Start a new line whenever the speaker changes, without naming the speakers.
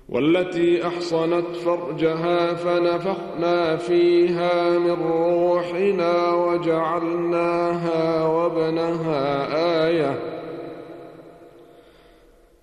والتي أحصنت فرجها فنفخنا فيها من روحنا وجعلناها وابنها آية